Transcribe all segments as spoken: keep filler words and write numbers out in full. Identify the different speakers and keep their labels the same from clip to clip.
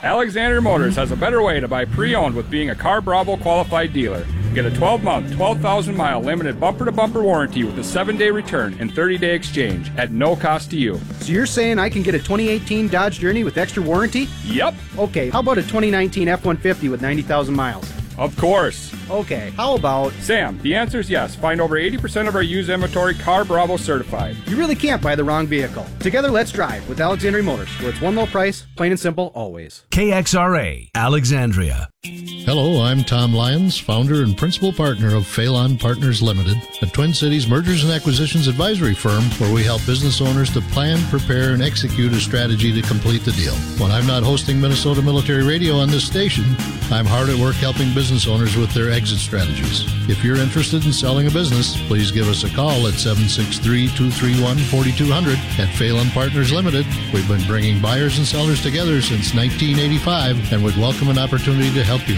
Speaker 1: Alexander Motors has a better way to buy pre-owned with being a Car Bravo qualified dealer. Get a twelve-month, twelve thousand mile limited bumper-to-bumper warranty with a seven-day return and thirty-day exchange at no cost to you.
Speaker 2: So you're saying I can get a twenty eighteen Dodge Journey with extra warranty?
Speaker 1: Yep.
Speaker 2: Okay, how about a twenty nineteen F one fifty with ninety thousand miles?
Speaker 1: Of course.
Speaker 2: Okay, how about...
Speaker 1: Sam, the answer is yes. Find over eighty percent of our used inventory Car Bravo certified.
Speaker 2: You really can't buy the wrong vehicle. Together, let's drive with Alexandria Motors, where it's one low price, plain and simple, always.
Speaker 3: K X R A, Alexandria.
Speaker 4: Hello, I'm Tom Lyons, founder and principal partner of Phelan Partners Limited, a Twin Cities mergers and acquisitions advisory firm where we help business owners to plan, prepare, and execute a strategy to complete the deal. When I'm not hosting Minnesota Military Radio on this station, I'm hard at work helping business owners with their exit strategies. If you're interested in selling a business, please give us a call at seven six three, two three one, four two zero zero. At Phelan Partners Limited, we've been bringing buyers and sellers together since nineteen eighty-five and would welcome an opportunity to help you.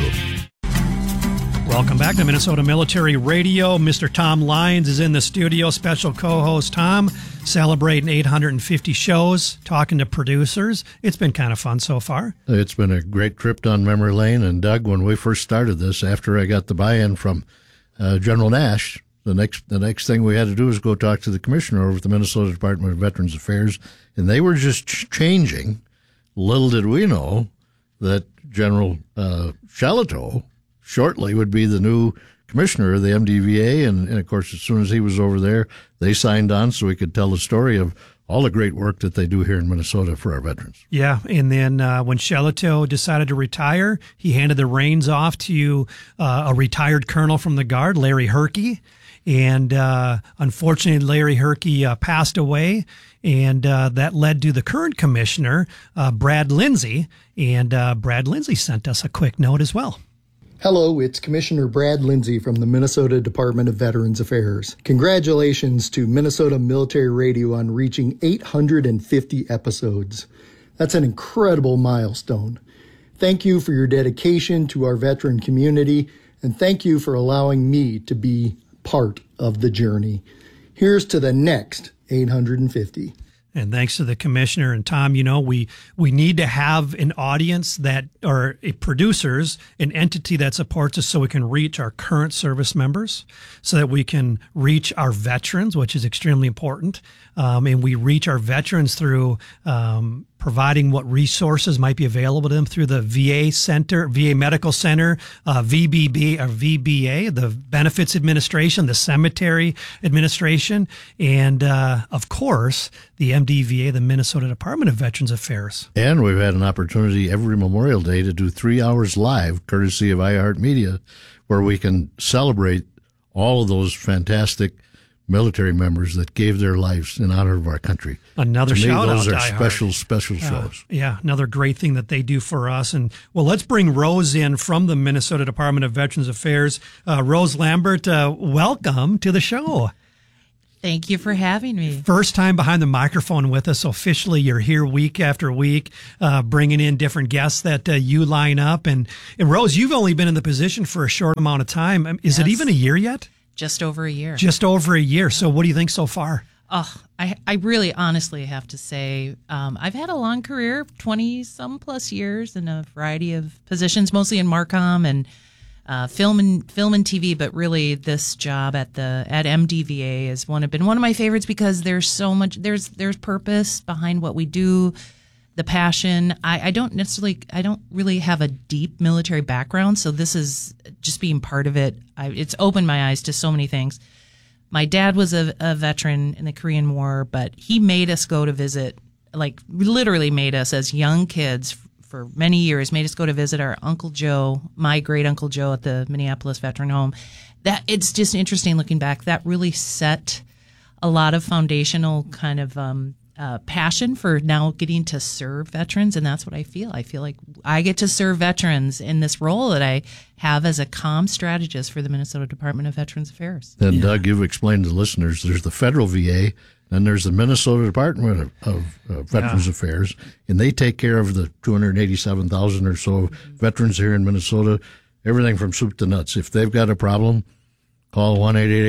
Speaker 5: Welcome back to Minnesota Military Radio. Mister Tom Lyons is in the studio, special co-host Tom, celebrating eight hundred fifty shows, talking to producers. It's been kind of fun so far.
Speaker 4: It's been a great trip down memory lane. And Doug, when we first started this, after I got the buy-in from uh, General Nash, the next the next thing we had to do was go talk to the commissioner over at the Minnesota Department of Veterans Affairs, and they were just ch- changing. Little did we know that General uh, Shalato shortly would be the new commissioner of the M D V A, and, and of course, as soon as he was over there, they signed on so we could tell the story of all the great work that they do here in Minnesota for our veterans.
Speaker 5: Yeah, and then uh, when Shalato decided to retire, he handed the reins off to uh, a retired colonel from the Guard, Larry Herkey, and uh, unfortunately, Larry Herkey uh, passed away, and uh, that led to the current commissioner, uh, Brad Lindsay, and uh, Brad Lindsay sent us a quick note as well.
Speaker 6: Hello, it's Commissioner Brad Lindsay from the Minnesota Department of Veterans Affairs. Congratulations to Minnesota Military Radio on reaching eight hundred fifty episodes. That's an incredible milestone. Thank you for your dedication to our veteran community, and thank you for allowing me to be part of the journey. Here's to the next eight hundred fifty.
Speaker 5: And thanks to the commissioner and Tom, you know, we, we need to have an audience that, or a producers, an entity that supports us so we can reach our current service members, so that we can reach our veterans, which is extremely important. Um, and we reach our veterans through um, providing what resources might be available to them through the V A Center, V A Medical Center, uh, V B B or V B A, the Benefits Administration, the Cemetery Administration, and uh, of course the M D V A, the Minnesota Department of Veterans Affairs.
Speaker 4: And we've had an opportunity every Memorial Day to do three hours live, courtesy of iHeartMedia, where we can celebrate all of those fantastic military members that gave their lives in honor of our country.
Speaker 5: Another
Speaker 4: to
Speaker 5: shout
Speaker 4: me,
Speaker 5: out
Speaker 4: those
Speaker 5: to
Speaker 4: are
Speaker 5: iHeart.
Speaker 4: special, special
Speaker 5: Uh,
Speaker 4: shows.
Speaker 5: yeah, another great thing that they do for us. And well, let's bring Rose in from the Minnesota Department of Veterans Affairs. Uh, Rose Lambert, uh, welcome to the show.
Speaker 7: Thank you for having me.
Speaker 5: First time behind the microphone with us officially. You're here week after week, uh, bringing in different guests that uh, you line up. And, and Rose, you've only been in the position for a short amount of time. Is
Speaker 7: Yes.
Speaker 5: it even a year yet?
Speaker 7: Just over a year.
Speaker 5: Just over a year. So what do you think so far?
Speaker 7: Oh, I, I really honestly have to say, um, I've had a long career, twenty some plus years in a variety of positions, mostly in Marcom and uh, film and film and T V. But really, this job at the at M D V A has one been one of my favorites because there's so much there's there's purpose behind what we do. The passion. I, I don't necessarily, I don't really have a deep military background, so this is just being part of it. I, it's opened my eyes to so many things. My dad was a, a veteran in the Korean War, but he made us go to visit, like literally made us as young kids for many years, made us go to visit our Uncle Joe, my great Uncle Joe at the Minneapolis Veteran Home. That it's just interesting looking back. That really set a lot of foundational kind of um, Uh, passion for now getting to serve veterans, and that's what I feel. I feel like I get to serve veterans in this role that I have as a comm strategist for the Minnesota Department of Veterans Affairs.
Speaker 4: And
Speaker 5: Yeah.
Speaker 4: Doug, you've explained to the listeners, there's the federal V A, and there's the Minnesota Department of, of uh, Veterans
Speaker 5: Yeah.
Speaker 4: Affairs, and they take care of the two hundred eighty-seven thousand or so veterans here in Minnesota, everything from soup to nuts. If they've got a problem, call one eight eight eight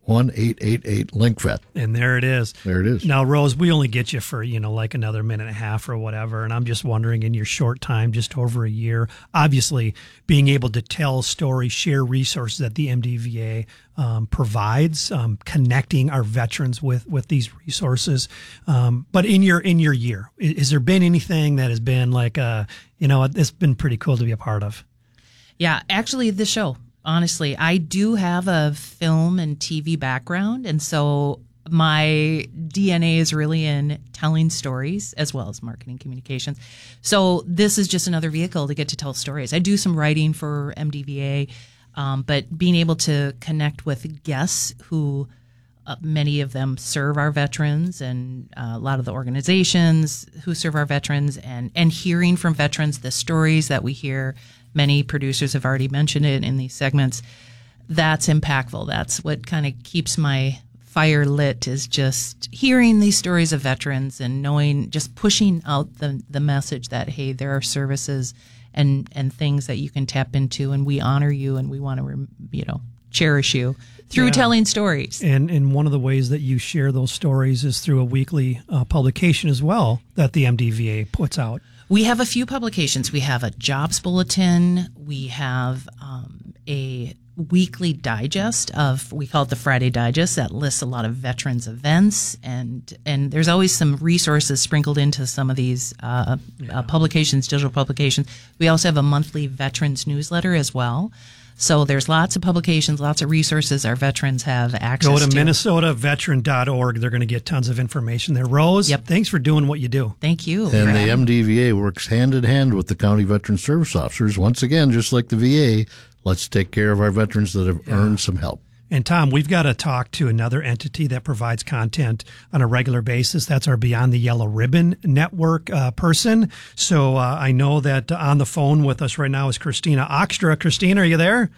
Speaker 4: one eight eight eight link vet.
Speaker 5: And there it is.
Speaker 4: There it is.
Speaker 5: Now, Rose, we only get you for, you know, like another minute and a half or whatever. And I'm just wondering, in your short time, just over a year, obviously being able to tell stories, share resources that the M D V A um, provides, um, connecting our veterans with, with these resources. Um, but in your in your year, is, has there been anything that has been like, uh, you know, it's been pretty cool to be a part of?
Speaker 7: Yeah, actually, the show. Honestly, I do have a film and T V background, and so my D N A is really in telling stories as well as marketing communications. So this is just another vehicle to get to tell stories. I do some writing for M D V A, um, but being able to connect with guests who uh, many of them serve our veterans, and uh, a lot of the organizations who serve our veterans, and, and hearing from veterans the stories that we hear. Many producers have already mentioned it in these segments. That's impactful. That's what kind of keeps my fire lit, is just hearing these stories of veterans and knowing, just pushing out the, the message that, hey, there are services and, and things that you can tap into, and we honor you and we want to, you know, cherish you through yeah. telling stories.
Speaker 5: And and one of the ways that you share those stories is through a weekly uh, publication as well that the M D V A puts out.
Speaker 7: We have a few publications. We have a jobs bulletin. We have um, a weekly digest of, we call it the Friday Digest, that lists a lot of veterans events. And and there's always some resources sprinkled into some of these uh, yeah. uh, publications, digital publications. We also have a monthly veterans newsletter as well. So there's lots of publications, lots of resources our veterans have access to.
Speaker 5: Go to Minnesota Veteran dot org. They're going to get tons of information there. Rose,
Speaker 7: yep.
Speaker 5: thanks for doing what you do.
Speaker 7: Thank you.
Speaker 4: And the M D V A works hand in hand with the County Veteran Service Officers. Once again, just like the V A, let's take care of our veterans that have yeah. earned some help.
Speaker 5: And Tom, we've got to talk to another entity that provides content on a regular basis. That's our Beyond the Yellow Ribbon Network uh, person. So uh, I know that on the phone with us right now is Christina Oxtra. Christina, are you there?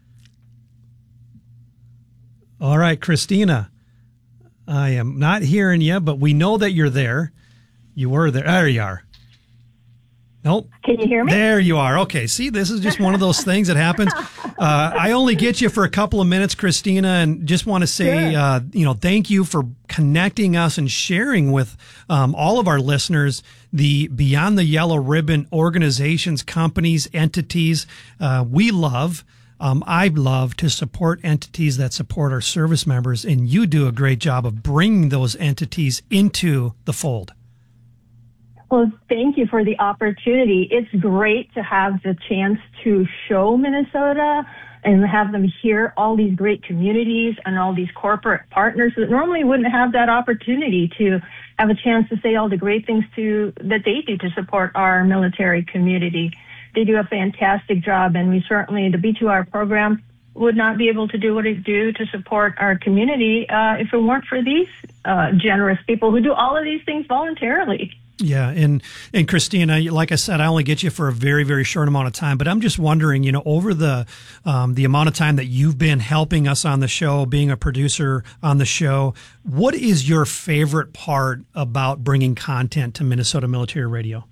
Speaker 5: All right, Christina. I am not hearing you, but we know that you're there. You were there. There you are. Nope.
Speaker 8: Can you hear me?
Speaker 5: There you are. Okay. See, this is just one of those things that happens. Uh, I only get you for a couple of minutes, Christina, and just want to say,
Speaker 8: sure.
Speaker 5: uh, you know, thank you for connecting us and sharing with um, all of our listeners the Beyond the Yellow Ribbon organizations, companies, entities uh, we love. Um, I love to support entities that support our service members, and you do a great job of bringing those entities into the fold.
Speaker 8: Well, thank you for the opportunity. It's great to have the chance to show Minnesota and have them hear all these great communities and all these corporate partners that normally wouldn't have that opportunity to have a chance to say all the great things to that they do to support our military community. They do a fantastic job, and we certainly, the B two R program would not be able to do what it do to support our community uh, if it weren't for these uh, generous people who do all of these things voluntarily.
Speaker 5: Yeah, and and Christina, like I said, I only get you for a very, very short amount of time, but I'm just wondering, you know, over the um, the amount of time that you've been helping us on the show, being a producer on the show, what is your favorite part about bringing content to Minnesota Military Radio?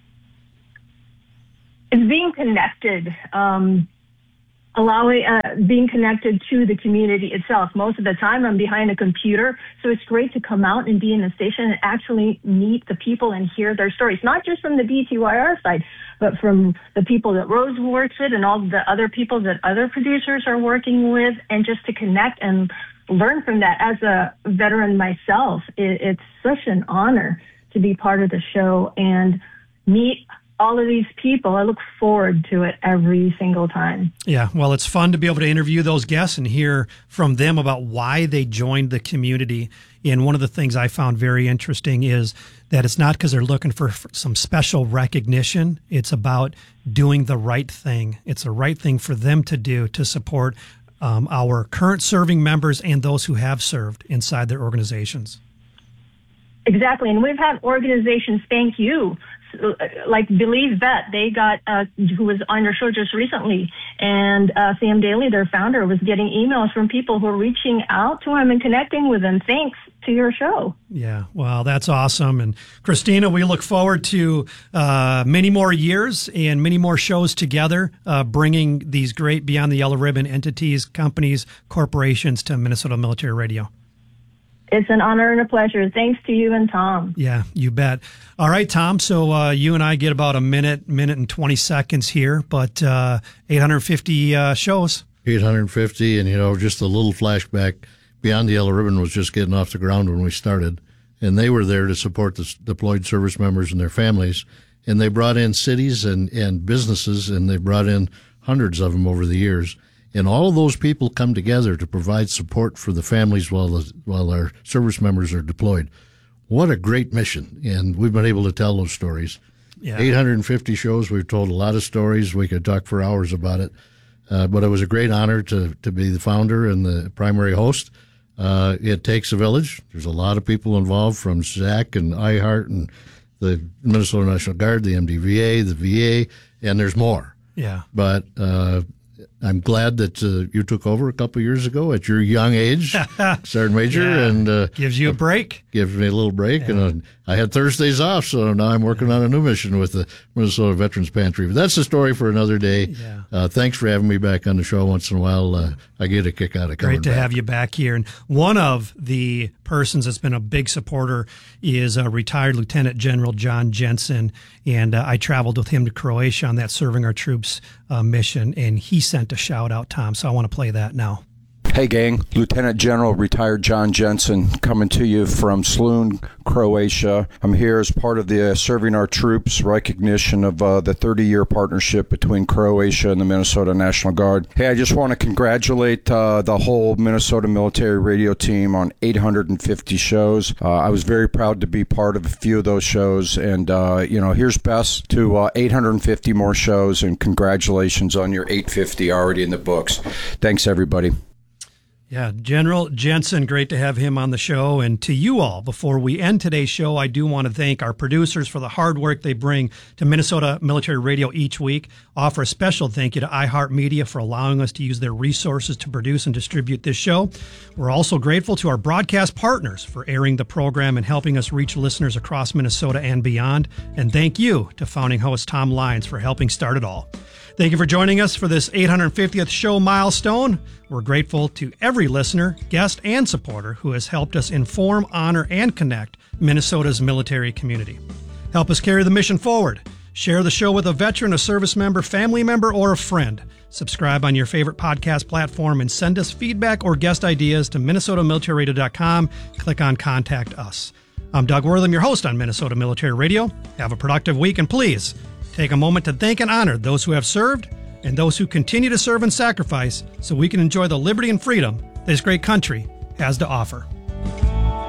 Speaker 8: It's being connected. Um, allowing uh, being connected to the community itself. Most of the time I'm behind a computer, so it's great to come out and be in the station and actually meet the people and hear their stories, not just from the B T Y R side, but from the people that Rose works with and all the other people that other producers are working with, and just to connect and learn from that. As a veteran myself, it, it's such an honor to be part of the show and meet all of these people. I look forward to it every single time.
Speaker 5: Yeah, well, it's fun to be able to interview those guests and hear from them about why they joined the community. And one of the things I found very interesting is that it's not because they're looking for some special recognition. It's about doing the right thing. It's the right thing for them to do to support um, our current serving members and those who have served inside their organizations.
Speaker 8: Exactly. And we've had organizations thank you, like Believe Vet. They got, uh, who was on your show just recently, and uh, Sam Daly, their founder, was getting emails from people who are reaching out to him and connecting with him. Thanks to your show.
Speaker 5: Yeah, well, that's awesome. And Christina, we look forward to uh, many more years and many more shows together, uh, bringing these great Beyond the Yellow Ribbon entities, companies, corporations to Minnesota Military Radio.
Speaker 8: It's an honor and a pleasure. Thanks to you and Tom.
Speaker 5: Yeah, you bet. All right, Tom. So uh, you and I get about a minute, minute and twenty seconds here, but uh, eight hundred fifty uh, shows.
Speaker 4: eight hundred fifty, and, you know, just a little flashback. Beyond the Yellow Ribbon was just getting off the ground when we started, and they were there to support the deployed service members and their families, and they brought in cities and, and businesses, and they brought in hundreds of them over the years, and all of those people come together to provide support for the families while the, while our service members are deployed. What a great mission, and we've been able to tell those stories. Yeah. eight hundred fifty shows, we've told a lot of stories. We could talk for hours about it, uh, but it was a great honor to, to be the founder and the primary host. Uh, it takes a village. There's a lot of people involved, from Zach and iHeart and the Minnesota National Guard, the M D V A, the V A, and there's more.
Speaker 5: Yeah.
Speaker 4: But uh, I'm glad that uh, you took over a couple of years ago at your young age, Sergeant Major,
Speaker 5: yeah.
Speaker 4: and uh,
Speaker 5: gives you a break.
Speaker 4: Gives me a little break, yeah. and uh, I had Thursdays off, so now I'm working on a new mission with the Minnesota Veterans Pantry. But that's a story for another day.
Speaker 5: Yeah. Uh,
Speaker 4: thanks for having me back on the show once in a while. Uh, I get a kick out of coming
Speaker 5: Great to
Speaker 4: back.
Speaker 5: have you back here. And one of the persons that's been a big supporter is uh, retired Lieutenant General John Jensen, and uh, I traveled with him to Croatia on that Serving Our Troops uh, mission, and he sent a shout out, Tom. So I want to play that now.
Speaker 9: Hey, gang. Lieutenant General retired John Jensen coming to you from Slun, Croatia. I'm here as part of the uh, Serving Our Troops recognition of uh, the thirty-year partnership between Croatia and the Minnesota National Guard. Hey, I just want to congratulate uh, the whole Minnesota Military Radio team on eight hundred fifty shows. Uh, I was very proud to be part of a few of those shows, and, uh, you know, here's best to uh, eight hundred fifty more shows, and congratulations on your eight fifty already in the books. Thanks, everybody.
Speaker 5: Yeah, General Jensen, great to have him on the show. And to you all, before we end today's show, I do want to thank our producers for the hard work they bring to Minnesota Military Radio each week. Offer a special thank you to iHeartMedia for allowing us to use their resources to produce and distribute this show. We're also grateful to our broadcast partners for airing the program and helping us reach listeners across Minnesota and beyond. And thank you to founding host Tom Lyons for helping start it all. Thank you for joining us for this eight hundred fiftieth show milestone. We're grateful to every listener, guest, and supporter who has helped us inform, honor, and connect Minnesota's military community. Help us carry the mission forward. Share the show with a veteran, a service member, family member, or a friend. Subscribe on your favorite podcast platform and send us feedback or guest ideas to minnesota military radio dot com. Click on Contact Us. I'm Doug Wortham, your host on Minnesota Military Radio. Have a productive week, and please take a moment to thank and honor those who have served and those who continue to serve and sacrifice so we can enjoy the liberty and freedom this great country has to offer.